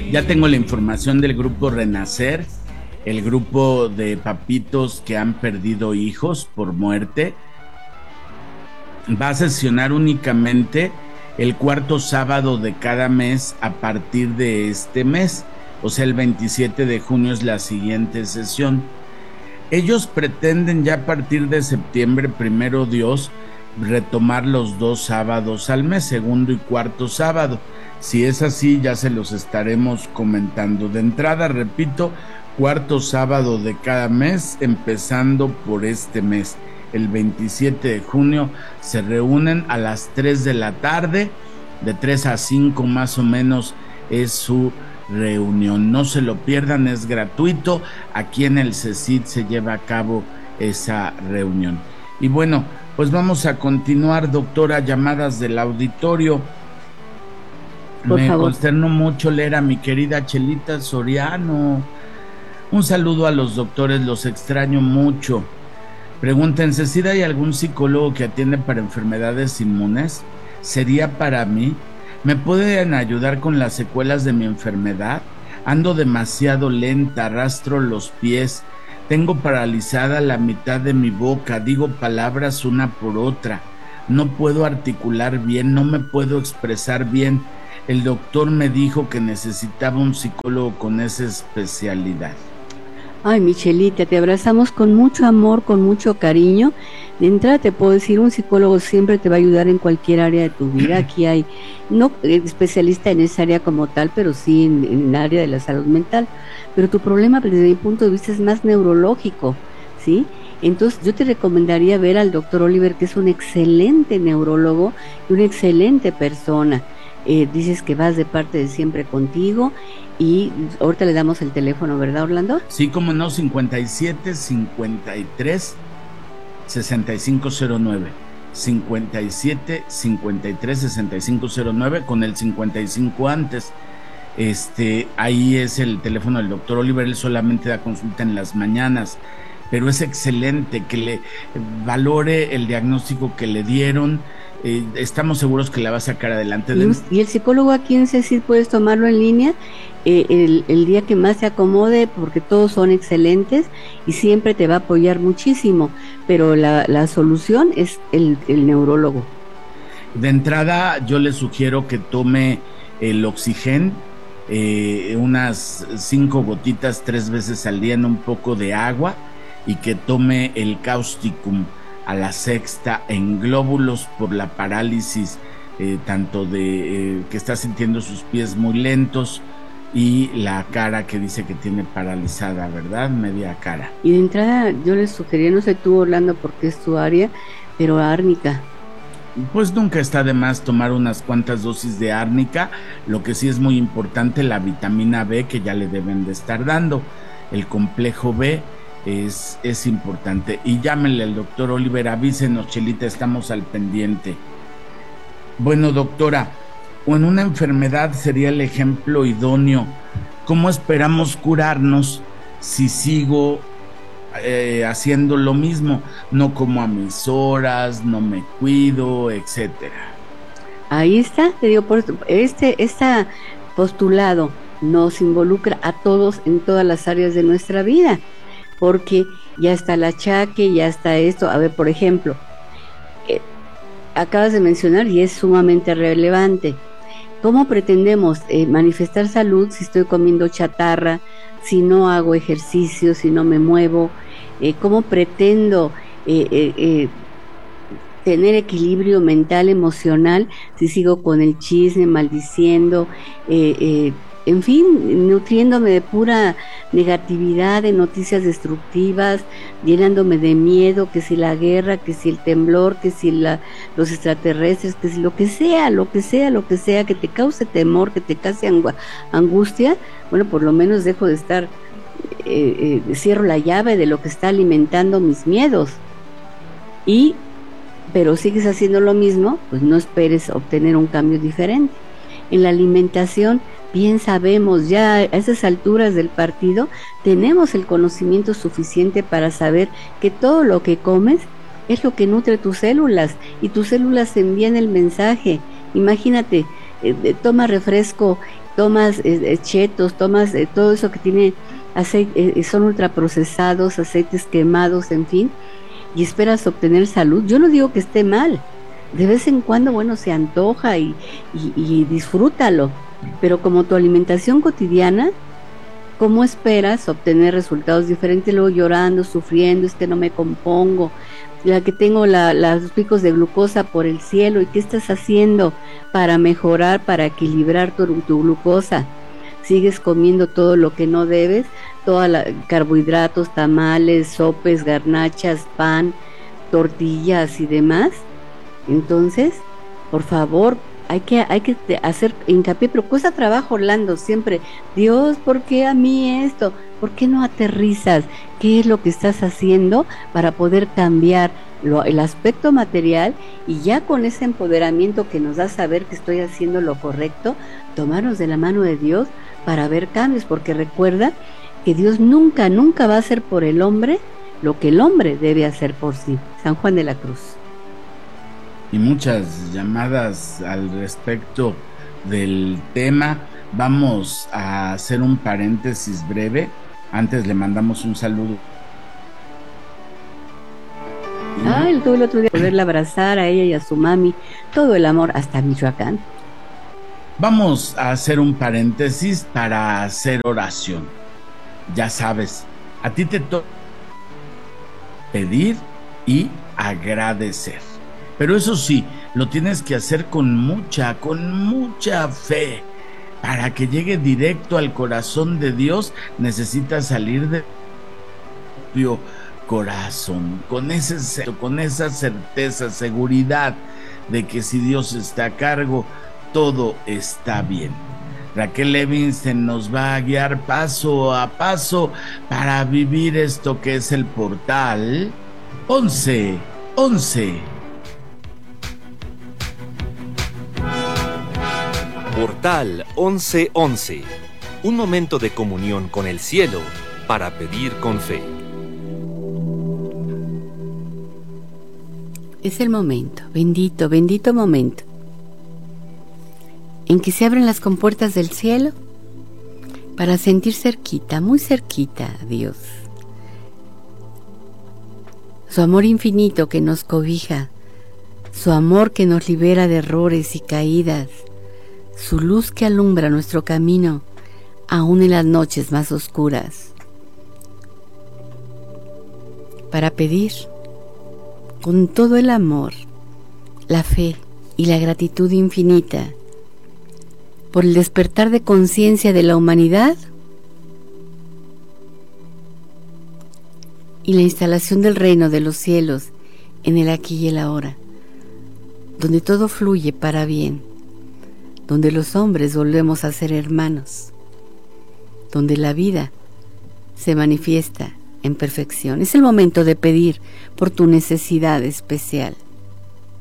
Ya tengo la información del grupo Renacer, el grupo de papitos que han perdido hijos por muerte. Va a sesionar únicamente el cuarto sábado de cada mes a partir de este mes, o sea, el 27 de junio es la siguiente sesión. Ellos pretenden ya a partir de septiembre, primero Dios, retomar los 2 sábados al mes, segundo y cuarto sábado. Si es así, ya se los estaremos comentando. De entrada, repito, cuarto sábado de cada mes, empezando por este mes. El 27 de junio se reúnen a las 3 de la tarde, de 3 a 5 más o menos es su reunión. No se lo pierdan, es gratuito. Aquí en el CECIT se lleva a cabo esa reunión. Y bueno, pues vamos a continuar, doctora, llamadas del auditorio. Por Me favor. consternó mucho leer a mi querida Chelita Soriano. Un saludo a los doctores, los extraño mucho. Pregúntense si hay algún psicólogo que atiende para enfermedades inmunes. ¿Sería para mí? ¿Me pueden ayudar con las secuelas de mi enfermedad? Ando demasiado lenta, arrastro los pies, tengo paralizada la mitad de mi boca, digo palabras una por otra, no puedo articular bien, no me puedo expresar bien. El doctor me dijo que necesitaba un psicólogo con esa especialidad. Ay, Michelita, te abrazamos con mucho amor, con mucho cariño. De entrada te puedo decir, un psicólogo siempre te va a ayudar en cualquier área de tu vida. Aquí hay, no especialista en esa área como tal, pero sí en el área de la salud mental. Pero tu problema, desde mi punto de vista, es más neurológico, ¿sí? Entonces yo te recomendaría ver al doctor Oliver, que es un excelente neurólogo y una excelente persona. Dices que vas de parte de Siempre Contigo y ahorita le damos el teléfono, ¿verdad, Orlando? Sí, como no, 57 53 6509. 57 53 6509 con el 55 antes. Ahí es el teléfono del doctor Oliver. Él solamente da consulta en las mañanas, pero es excelente que le valore el diagnóstico que le dieron. Estamos seguros que la va a sacar adelante. Y el psicólogo aquí en CECID puedes tomarlo en línea el día que más te acomode, porque todos son excelentes y siempre te va a apoyar muchísimo, pero la solución es el neurólogo. De entrada yo le sugiero que tome el Oxygen, unas 5 gotitas 3 veces al día en un poco de agua, y que tome el Causticum a la sexta en glóbulos por la parálisis, tanto de que está sintiendo sus pies muy lentos y la cara que dice que tiene paralizada, ¿verdad? Media cara. Y de entrada yo les sugería, no sé tú, Orlando, porque es tu área, pero árnica. Pues nunca está de más tomar unas cuantas dosis de árnica. Lo que sí es muy importante, la vitamina B, que ya le deben de estar dando. El complejo B es importante. Y llámenle al doctor Oliver, avísenos, Chelita, estamos al pendiente. Bueno, doctora, en una enfermedad sería el ejemplo idóneo. ¿Cómo esperamos curarnos si sigo haciendo lo mismo? No como a mis horas, no me cuido, etcétera. Ahí está, te digo, por este postulado nos involucra a todos en todas las áreas de nuestra vida, porque ya está el achaque, ya está esto. A ver, por ejemplo, acabas de mencionar y es sumamente relevante. ¿Cómo pretendemos manifestar salud si estoy comiendo chatarra, si no hago ejercicio, si no me muevo? ¿Cómo pretendo tener equilibrio mental, emocional, si sigo con el chisme, maldiciendo, en fin, nutriéndome de pura negatividad, de noticias destructivas, llenándome de miedo, que si la guerra, que si el temblor, que si los extraterrestres, que si lo que sea que te cause temor, que te cause angustia? Bueno, por lo menos dejo de estar, cierro la llave de lo que está alimentando mis miedos. Pero sigues haciendo lo mismo, pues no esperes obtener un cambio diferente. En la alimentación, bien sabemos, ya a esas alturas del partido, tenemos el conocimiento suficiente para saber que todo lo que comes es lo que nutre tus células, y tus células envían el mensaje. Imagínate, toma refresco tomas chetos, tomas todo eso que tiene aceite, son ultraprocesados, aceites quemados, en fin, y esperas obtener salud. Yo no digo que esté mal, de vez en cuando, bueno, se antoja y disfrútalo, pero como tu alimentación cotidiana, ¿cómo esperas obtener resultados diferentes? Luego llorando, sufriendo, es que no me compongo, la que tengo los picos de glucosa por el cielo, ¿y qué estás haciendo para mejorar, para equilibrar tu glucosa? Sigues comiendo todo lo que no debes, carbohidratos, tamales, sopes, garnachas, pan, tortillas y demás. Entonces, por favor, hay que hacer hincapié, pero cuesta trabajo, Orlando, siempre. Dios, ¿por qué a mí esto? ¿Por qué no aterrizas? ¿Qué es lo que estás haciendo para poder cambiar el aspecto material? Y ya con ese empoderamiento que nos da saber que estoy haciendo lo correcto, tomarnos de la mano de Dios para ver cambios, porque recuerda que Dios nunca, nunca va a hacer por el hombre lo que el hombre debe hacer por sí. San Juan de la Cruz. Y muchas llamadas al respecto del tema. Vamos a hacer un paréntesis breve. Antes le mandamos un saludo. Tuve el otro día poderla abrazar a ella y a su mami, todo el amor hasta Michoacán. Vamos a hacer un paréntesis para hacer oración. Ya sabes, a ti te toca pedir y agradecer. Pero eso sí, lo tienes que hacer con mucha fe. Para que llegue directo al corazón de Dios, necesitas salir de tu propio corazón, con esa certeza, seguridad de que si Dios está a cargo, todo está bien. Raquel Levinson nos va a guiar paso a paso para vivir esto que es el portal 11:11. Portal 11:11. Un momento de comunión con el cielo para pedir con fe. Es el momento, bendito, bendito momento, en que se abren las compuertas del cielo para sentir cerquita, muy cerquita a Dios. Su amor infinito que nos cobija, su amor que nos libera de errores y caídas, su luz que alumbra nuestro camino, aún en las noches más oscuras. Para pedir, con todo el amor, la fe y la gratitud infinita, por el despertar de conciencia de la humanidad y la instalación del reino de los cielos en el aquí y el ahora, donde todo fluye para bien, donde los hombres volvemos a ser hermanos, donde la vida se manifiesta en perfección. Es el momento de pedir por tu necesidad especial.